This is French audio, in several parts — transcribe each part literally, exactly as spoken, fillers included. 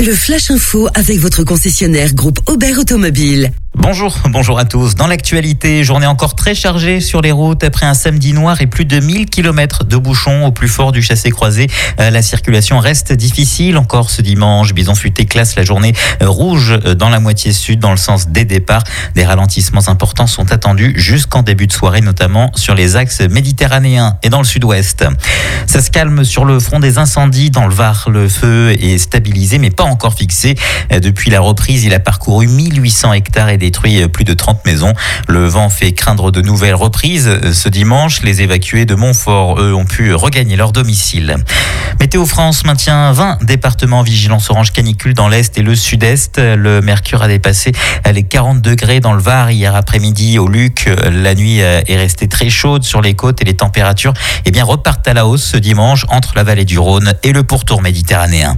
Le Flash Info avec votre concessionnaire groupe Aubert Automobile. Bonjour, bonjour à tous. Dans l'actualité, journée encore très chargée sur les routes après un samedi noir et plus de mille kilomètres de bouchons au plus fort du chassé-croisé. La circulation reste difficile encore ce dimanche. Bison Futé classe la journée rouge dans la moitié sud dans le sens des départs. Des ralentissements importants sont attendus jusqu'en début de soirée, notamment sur les axes méditerranéens et dans le sud-ouest. Ça se calme sur le front des incendies dans le Var. Le feu est stabilisé mais pas encore fixé. Depuis la reprise, il a parcouru mille huit cents hectares et détruit plus de trente maisons. Le vent fait craindre de nouvelles reprises. Ce dimanche, les évacués de Montfort, eux, ont pu regagner leur domicile. Météo France maintient vingt départements en vigilance orange canicule dans l'Est et le Sud-Est. Le mercure a dépassé les quarante degrés dans le Var hier après-midi au Luc. La nuit est restée très chaude sur les côtes et les températures eh bien, repartent à la hausse ce dimanche entre la vallée du Rhône et le pourtour méditerranéen.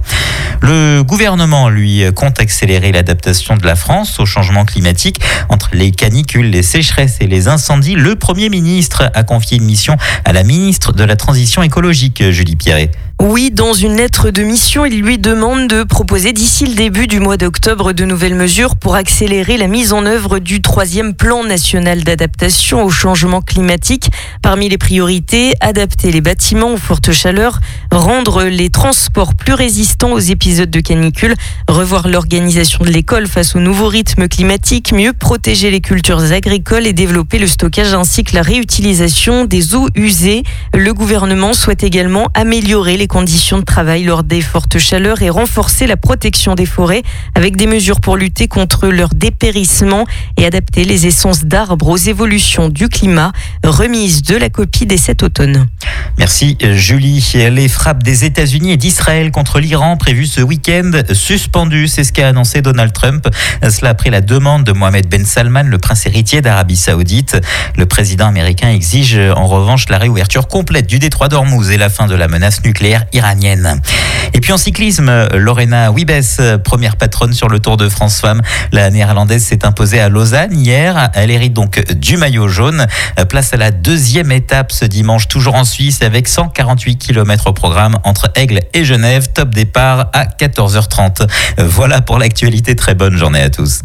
Le gouvernement, lui, compte accélérer l'adaptation de la France au changement climatique. Entre les canicules, les sécheresses et les incendies, le Premier ministre a confié une mission à la ministre de la Transition écologique, Julie Pierret. Oui, dans une lettre de mission, il lui demande de proposer d'ici le début du mois d'octobre de nouvelles mesures pour accélérer la mise en œuvre du troisième plan national d'adaptation au changement climatique. Parmi les priorités, adapter les bâtiments aux fortes chaleurs, rendre les transports plus résistants aux épisodes de canicule, revoir l'organisation de l'école face aux nouveaux rythmes climatiques, mieux protéger les cultures agricoles et développer le stockage ainsi que la réutilisation des eaux usées. Le gouvernement souhaite également améliorer les conditions de travail lors des fortes chaleurs et renforcer la protection des forêts avec des mesures pour lutter contre leur dépérissement et adapter les essences d'arbres aux évolutions du climat. Remise de la copie dès cet automne. Merci Julie. Les frappes des États-Unis et d'Israël contre l'Iran prévues ce week-end suspendues, c'est ce qu'a annoncé Donald Trump. Cela après la demande de Mohammed Ben Salman, le prince héritier d'Arabie Saoudite. Le président américain exige en revanche la réouverture complète du détroit d'Ormuz et la fin de la menace nucléaire iranienne. Et puis en cyclisme, Lorena Wiebes, première patronne sur le Tour de France Femmes. La néerlandaise s'est imposée à Lausanne hier. Elle hérite donc du maillot jaune. Place à la deuxième étape ce dimanche, toujours en Suisse, avec cent quarante-huit kilomètres au programme entre Aigle et Genève. Top départ à quatorze heures trente. Voilà pour l'actualité. Très bonne journée à tous.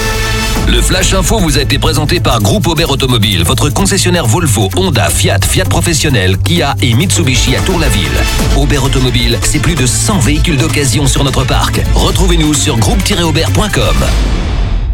Le Flash Info vous a été présenté par Groupe Aubert Automobile, votre concessionnaire Volvo, Honda, Fiat, Fiat Professionnel, Kia et Mitsubishi à Tour-la-Ville. Aubert Automobile, c'est plus de cent véhicules d'occasion sur notre parc. Retrouvez-nous sur groupe tiret aubert point com.